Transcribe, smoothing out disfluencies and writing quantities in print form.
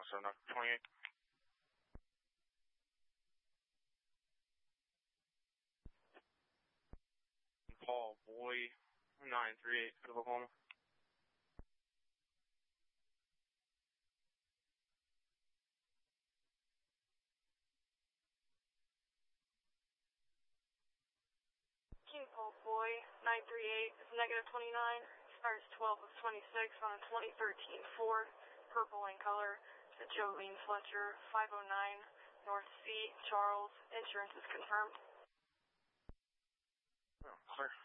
so not 28. Paul Boy, 938 out of Oklahoma. King Paul Boy, 938 is negative 29, starts 12 of 26 on a 2013 Ford, purple in color, to Jolene Fletcher, 509 North C, Charles. Insurance is confirmed. Oh, clear.